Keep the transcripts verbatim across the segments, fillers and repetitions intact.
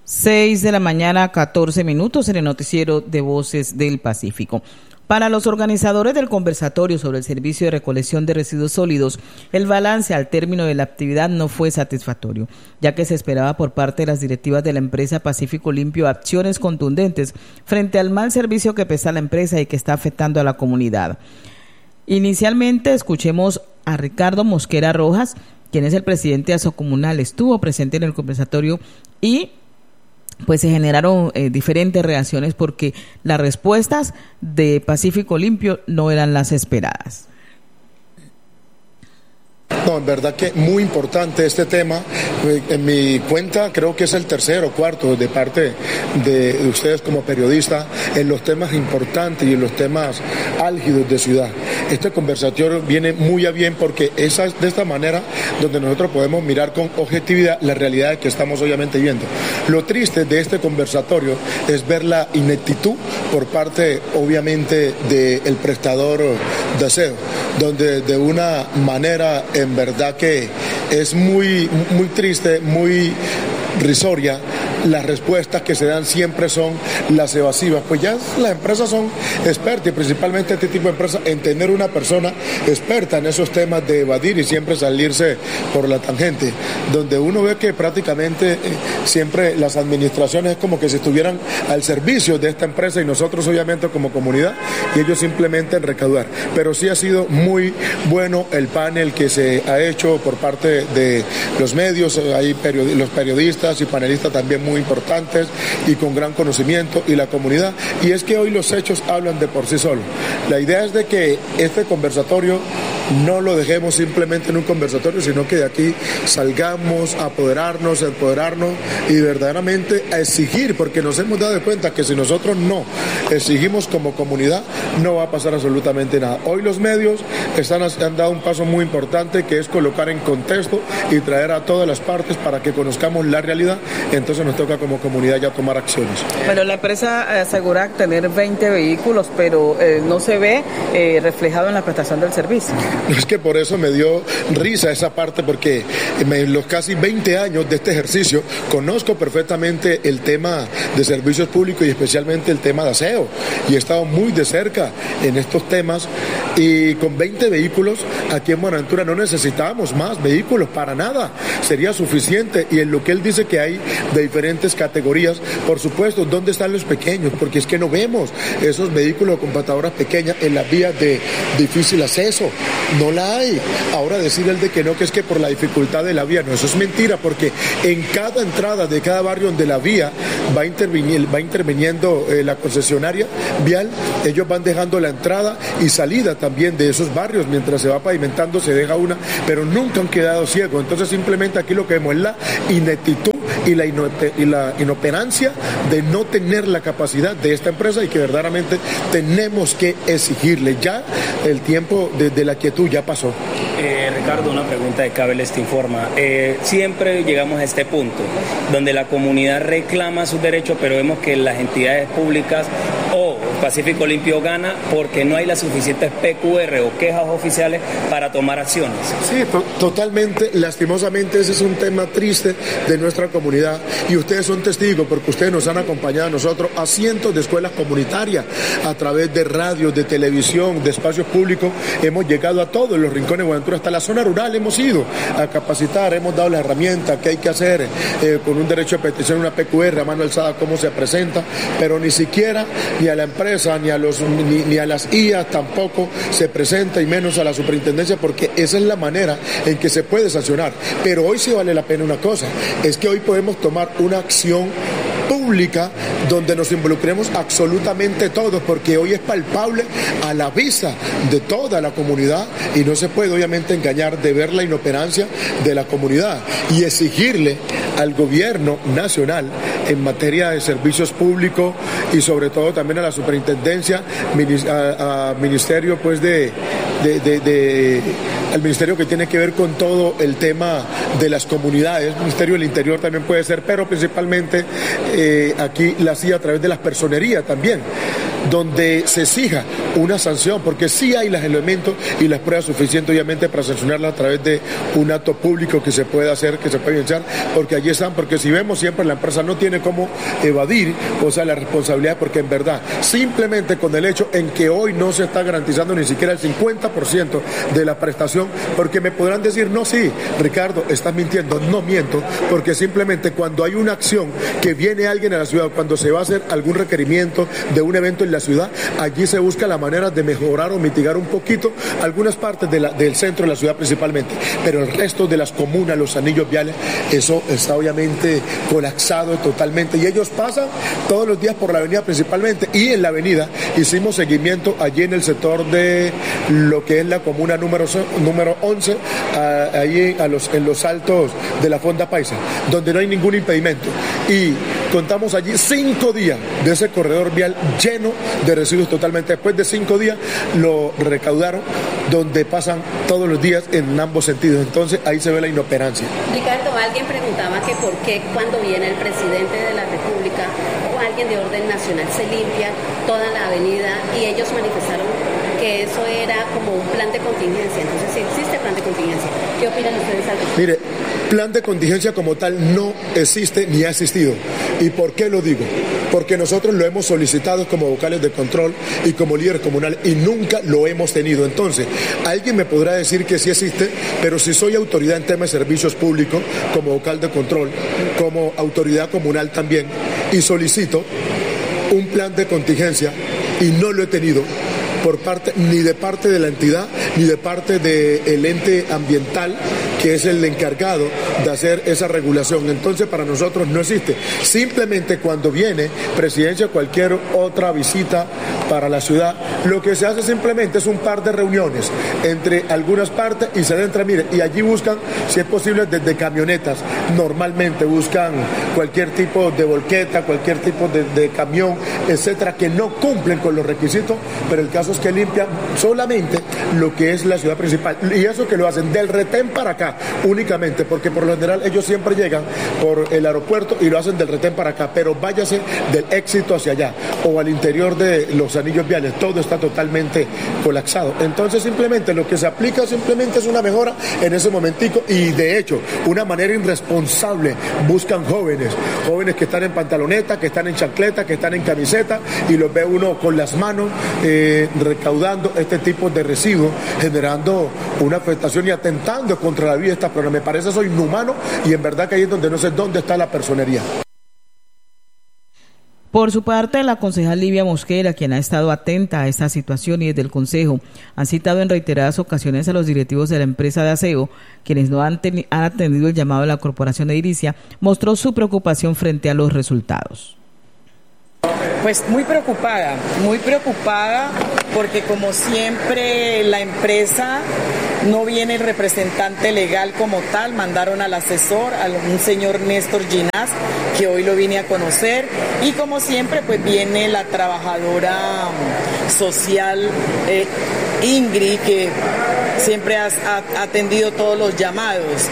seis de la mañana, catorce minutos en el noticiero de Voces del Pacífico. Para los organizadores del conversatorio sobre el servicio de recolección de residuos sólidos, el balance al término de la actividad no fue satisfactorio, ya que se esperaba por parte de las directivas de la empresa Pacífico Limpio acciones contundentes frente al mal servicio que presta la empresa y que está afectando a la comunidad. Inicialmente escuchemos a Ricardo Mosquera Rojas, quien es el presidente de Asocomunal, estuvo presente en el conversatorio y pues se generaron eh, diferentes reacciones porque las respuestas de Pacífico Limpio no eran las esperadas. No, en verdad que muy importante este tema. En mi cuenta creo que es el tercero o cuarto de parte de, de ustedes como periodistas en los temas importantes y en los temas álgidos de ciudad. Este conversatorio viene muy a bien porque es de esta manera donde nosotros podemos mirar con objetividad la realidad que estamos obviamente viendo. Lo triste de este conversatorio es ver la ineptitud por parte obviamente del prestador de aseo, donde de una manera en verdad que es muy, muy triste, muy risoria. Las respuestas que se dan siempre son las evasivas, pues ya las empresas son expertas y principalmente este tipo de empresas en tener una persona experta en esos temas de evadir y siempre salirse por la tangente, donde uno ve que prácticamente eh, siempre las administraciones es como que si estuvieran al servicio de esta empresa y nosotros obviamente como comunidad y ellos simplemente en recaudar, pero sí ha sido muy bueno el panel que se ha hecho por parte de los medios, hay period- los periodistas y panelistas también muy muy importantes y con gran conocimiento y la comunidad, y es que hoy los hechos hablan de por sí solos. La idea es de que este conversatorio no lo dejemos simplemente en un conversatorio, sino que de aquí salgamos a apoderarnos, a empoderarnos y verdaderamente a exigir, porque nos hemos dado cuenta que si nosotros no exigimos como comunidad, no va a pasar absolutamente nada. Hoy los medios están, han dado un paso muy importante, que es colocar en contexto y traer a todas las partes para que conozcamos la realidad, entonces nos toca como comunidad ya tomar acciones. Bueno, la empresa asegura tener veinte vehículos, pero eh, no se ve eh, reflejado en la prestación del servicio. Es que por eso me dio risa esa parte, porque en los casi veinte años de este ejercicio conozco perfectamente el tema de servicios públicos y especialmente el tema de aseo, y he estado muy de cerca en estos temas, y con veinte vehículos aquí en Buenaventura no necesitábamos más vehículos para nada, sería suficiente. Y en lo que él dice que hay de diferentes categorías, por supuesto, ¿dónde están los pequeños? Porque es que no vemos esos vehículos con computadoras pequeñas en las vías de difícil acceso. No la hay. Ahora decir el de que no, que es que por la dificultad de la vía, no, eso es mentira, porque en cada entrada de cada barrio donde la vía va, intervenir, va interviniendo eh, la concesionaria vial, ellos van dejando la entrada y salida también de esos barrios, mientras se va pavimentando se deja una, pero nunca han quedado ciegos. Entonces simplemente aquí lo que vemos es la ineptitud y la, inope, y la inoperancia de no tener la capacidad de esta empresa, y que verdaderamente tenemos que exigirle. Ya el tiempo de, de la quietud ya pasó. Eh, Ricardo, una pregunta de Cabeles te informa. Eh, siempre llegamos a este punto donde la comunidad reclama sus derechos, pero vemos que las entidades públicas o Pacífico Limpio gana porque no hay las suficientes P Q R o quejas oficiales para tomar acciones. Sí, to- totalmente. Lastimosamente ese es un tema triste de nuestra comunidad, y ustedes son testigos porque ustedes nos han acompañado a nosotros a cientos de escuelas comunitarias a través de radio, de televisión, de espacios públicos. Hemos llegado a todos los rincones de Buenaventura, hasta la zona rural hemos ido a capacitar, hemos dado la herramienta que hay que hacer eh, con un derecho de petición, una P Q R a mano alzada, cómo se presenta, pero ni siquiera ni a la empresa ni a los ni, ni a las I A tampoco se presenta, y menos a la superintendencia, porque esa es la manera en que se puede sancionar. Pero hoy sí vale la pena una cosa, es que hoy podemos tomar una acción pública donde nos involucremos absolutamente todos, porque hoy es palpable a la vista de toda la comunidad y no se puede obviamente engañar de ver la inoperancia de la comunidad, y exigirle al gobierno nacional en materia de servicios públicos y sobre todo también a la superintendencia, a, a ministerio pues de, de, de, de al ministerio que tiene que ver con todo el tema de las comunidades, el Ministerio del Interior también puede ser, pero principalmente eh, aquí la hacía a través de las personerías también, donde se exija una sanción, porque sí hay los elementos y las pruebas suficientes, obviamente, para sancionarla a través de un acto público que se puede hacer, que se puede evidenciar, porque allí están, porque si vemos siempre la empresa no tiene cómo evadir, o sea, la responsabilidad, porque en verdad, simplemente con el hecho en que hoy no se está garantizando ni siquiera el cincuenta por ciento de la prestación, porque me podrán decir, no, sí, Ricardo, estás mintiendo. No miento, porque simplemente cuando hay una acción que viene alguien a la ciudad, cuando se va a hacer algún requerimiento de un evento en la ciudad, allí se busca la manera de mejorar o mitigar un poquito algunas partes de la, del centro de la ciudad principalmente, pero el resto de las comunas, los anillos viales, eso está obviamente colapsado totalmente, y ellos pasan todos los días por la avenida principalmente, y en la avenida hicimos seguimiento allí en el sector de lo que es la comuna número, número once, a, allí a los, en los altos de la Fonda Paisa, donde no hay ningún impedimento, y contamos allí cinco días de ese corredor vial lleno de residuos totalmente. Después de cinco días lo recaudaron, donde pasan todos los días en ambos sentidos. Entonces ahí se ve la inoperancia. Ricardo, alguien preguntaba que por qué cuando viene el presidente de la República o alguien de orden nacional se limpia toda la avenida, y ellos manifestaron que eso era como un plan de contingencia. Entonces, si existe plan de contingencia, ¿qué opinan ustedes al respecto? Mire, plan de contingencia como tal no existe ni ha existido. ¿Y por qué lo digo? Porque nosotros lo hemos solicitado como vocales de control y como líder comunal, y nunca lo hemos tenido. Entonces, alguien me podrá decir que sí existe, pero si soy autoridad en temas de servicios públicos, como vocal de control, como autoridad comunal también, y solicito un plan de contingencia y no lo he tenido, por parte, ni de parte de la entidad, ni de parte del ente ambiental, que es el encargado de hacer esa regulación. Entonces, para nosotros no existe. Simplemente cuando viene presidencia o cualquier otra visita para la ciudad, lo que se hace simplemente es un par de reuniones entre algunas partes y se entra, mire, y allí buscan, si es posible, desde camionetas, normalmente buscan cualquier tipo de volqueta, cualquier tipo de, de camión, etcétera, que no cumplen con los requisitos, pero el caso es que limpian solamente lo que es la ciudad principal, y eso que lo hacen del retén para acá únicamente, porque por lo general ellos siempre llegan por el aeropuerto y lo hacen del retén para acá, pero váyase del Éxito hacia allá o al interior de los anillos viales, todo está totalmente colapsado. Entonces simplemente lo que se aplica simplemente es una mejora en ese momentico, y de hecho una manera irresponsable buscan jóvenes, jóvenes que están en pantaloneta, que están en chancleta, que están en camiseta, y los ve uno con las manos eh, recaudando este tipo de residuos, generando una afectación y atentando contra la vida de esta persona. Me parece eso inhumano, y en verdad que ahí es donde no sé dónde está la personería. Por su parte, la concejal Livia Mosquera, quien ha estado atenta a esta situación, y desde el Consejo han citado en reiteradas ocasiones a los directivos de la empresa de aseo, quienes no han, ten- han atendido el llamado de la Corporación de Edilicia, mostró su preocupación frente a los resultados. Pues muy preocupada, muy preocupada, porque como siempre la empresa no viene el representante legal como tal, mandaron al asesor, a un señor Néstor Ginás, que hoy lo vine a conocer, y como siempre pues viene la trabajadora social eh, Ingrid, que siempre ha, ha atendido todos los llamados.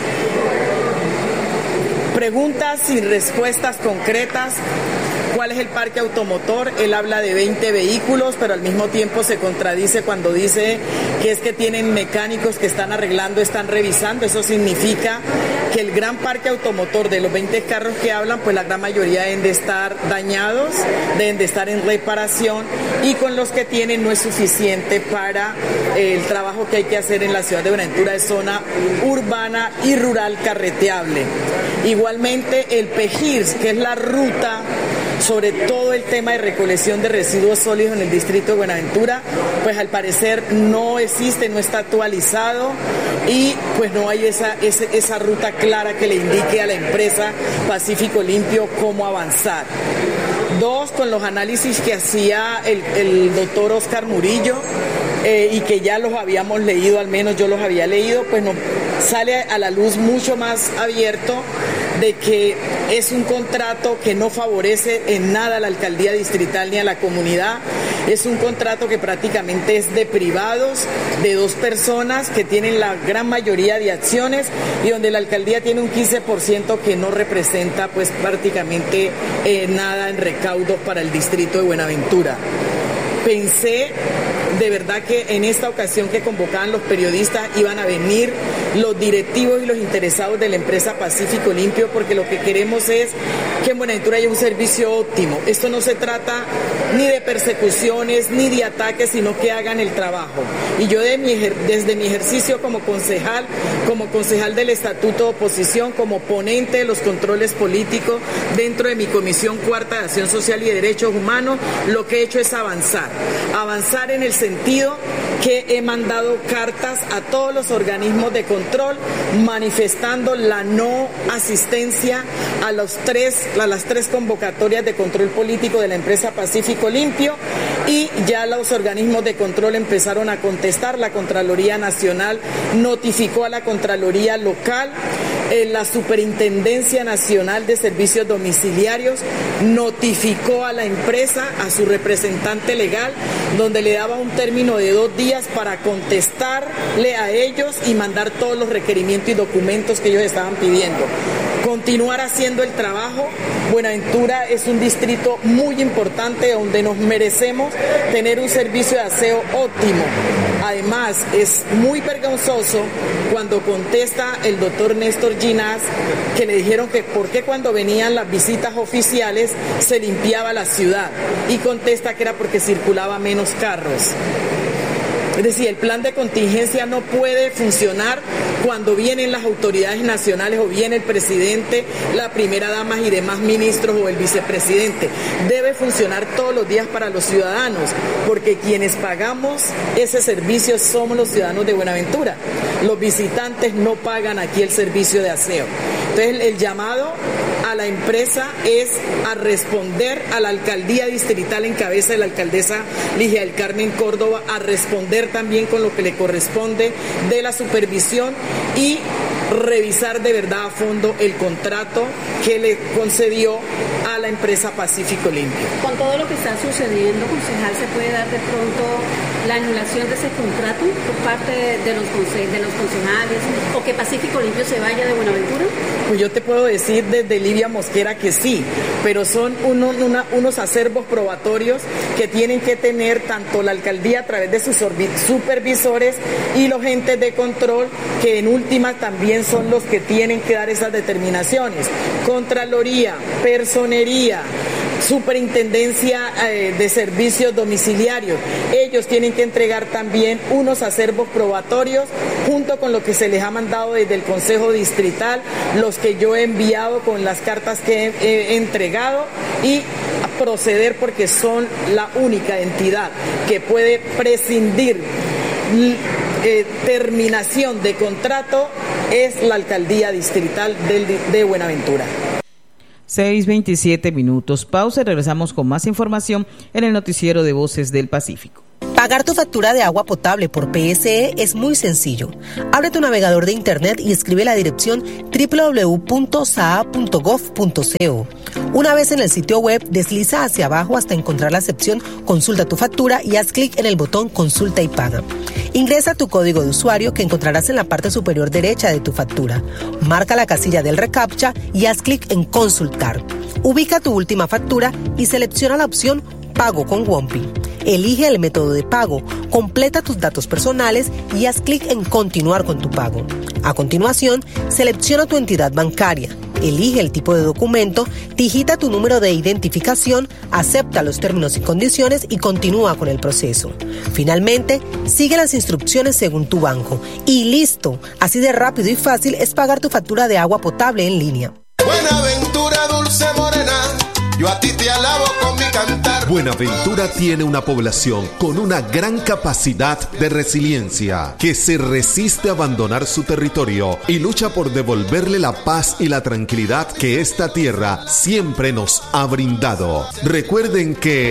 Preguntas sin respuestas concretas. ¿Cuál es el parque automotor? Él habla de veinte vehículos, pero al mismo tiempo se contradice cuando dice que es que tienen mecánicos que están arreglando, están revisando. Eso significa que el gran parque automotor de los veinte carros que hablan, pues la gran mayoría deben de estar dañados, deben de estar en reparación, y con los que tienen no es suficiente para el trabajo que hay que hacer en la ciudad de Buenaventura, de zona urbana y rural carreteable. Igualmente el PEGIRS, que es la ruta sobre todo el tema de recolección de residuos sólidos en el distrito de Buenaventura, pues al parecer no existe, no está actualizado, y pues no hay esa, esa, esa ruta clara que le indique a la empresa Pacífico Limpio cómo avanzar. Dos, con los análisis que hacía el, el doctor Oscar Murillo, eh, y que ya los habíamos leído, al menos yo los había leído, pues nos sale a la luz mucho más abierto de que es un contrato que no favorece en nada a la alcaldía distrital ni a la comunidad. Es un contrato que prácticamente es de privados, de dos personas que tienen la gran mayoría de acciones, y donde la alcaldía tiene un quince por ciento que no representa pues prácticamente eh, nada en recaudos para el distrito de Buenaventura. pensé de verdad que en esta ocasión que convocaban los periodistas iban a venir los directivos y los interesados de la empresa Pacífico Limpio, porque lo que queremos es que en Buenaventura haya un servicio óptimo. Esto no se trata ni de persecuciones ni de ataques, sino que hagan el trabajo. Y yo de mi, desde mi ejercicio como concejal, como concejal del Estatuto de Oposición, como ponente de los controles políticos dentro de mi Comisión Cuarta de Acción Social y de Derechos Humanos, lo que he hecho es avanzar. Avanzar en el sentido que he mandado cartas a todos los organismos de control manifestando la no asistencia a, los tres, a las tres convocatorias de control político de la empresa Pacífico Limpio, y ya los organismos de control empezaron a contestar. La Contraloría Nacional notificó a la Contraloría Local, eh, la Superintendencia Nacional de Servicios Domiciliarios notificó a la empresa, a su representante legal, donde le daba un término de dos días para contestarle a ellos y mandar todos los requerimientos y documentos que ellos estaban pidiendo. Continuar haciendo el trabajo. Buenaventura es un distrito muy importante donde nos merecemos tener un servicio de aseo óptimo. Además, es muy vergonzoso cuando contesta el doctor Néstor Ginás, que le dijeron que por qué cuando venían las visitas oficiales se limpiaba la ciudad, y contesta que era porque circulaba menos carros. Es decir, el plan de contingencia no puede funcionar cuando vienen las autoridades nacionales o viene el presidente, la primera dama y demás ministros o el vicepresidente. Debe funcionar todos los días para los ciudadanos, porque quienes pagamos ese servicio somos los ciudadanos de Buenaventura. Los visitantes no pagan aquí el servicio de aseo. Entonces, el llamado a la empresa es a responder, a la alcaldía distrital en cabeza de la alcaldesa Ligia del Carmen Córdoba, a responder también con lo que le corresponde de la supervisión y revisar de verdad a fondo el contrato que le concedió a la empresa Pacífico Limpio. Con todo lo que está sucediendo, concejal, ¿se puede dar de pronto la anulación de ese contrato por parte de los, conse- de los concejales, o que Pacífico Limpio se vaya de Buenaventura? Pues yo te puedo decir desde Livia Mosquera que sí, pero son uno, una, unos acervos probatorios que tienen que tener tanto la alcaldía a través de sus supervisores y los entes de control, que en última también son los que tienen que dar esas determinaciones. Contraloría, Personería, Superintendencia eh, de Servicios Domiciliarios, ellos tienen que entregar también unos acervos probatorios junto con lo que se les ha mandado desde el Consejo Distrital, los que yo he enviado con las cartas que he, he entregado, y proceder porque son la única entidad que puede prescindir eh, terminación de contrato, es la Alcaldía Distrital del, de Buenaventura. seis veintisiete minutos. Pausa y regresamos con más información en el noticiero de Voces del Pacífico. Pagar tu factura de agua potable por P S E es muy sencillo. Abre tu navegador de internet y escribe la dirección doble u doble u doble u punto s a a punto gov punto co. Una vez en el sitio web, desliza hacia abajo hasta encontrar la sección Consulta tu factura y haz clic en el botón Consulta y paga. Ingresa tu código de usuario que encontrarás en la parte superior derecha de tu factura. Marca la casilla del reCAPTCHA y haz clic en Consultar. Ubica tu última factura y selecciona la opción Pago con WOMPI. Elige el método de pago, completa tus datos personales y haz clic en Continuar con tu pago. A continuación, selecciona tu entidad bancaria, elige el tipo de documento, digita tu número de identificación, acepta los términos y condiciones y continúa con el proceso. Finalmente, sigue las instrucciones según tu banco y listo. Así de rápido y fácil es pagar tu factura de agua potable en línea. Buenaventura, dulce morena, yo a ti te alabo con mi cantar. Buenaventura tiene una población con una gran capacidad de resiliencia, que se resiste a abandonar su territorio y lucha por devolverle la paz y la tranquilidad que esta tierra siempre nos ha brindado. Recuerden que